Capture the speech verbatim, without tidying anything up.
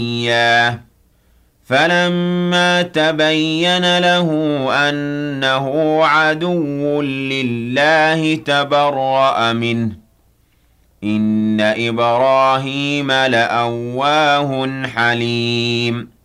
إياه فلما تبين له أنه عدو لله تبرأ منه إن إبراهيم لأواه حليم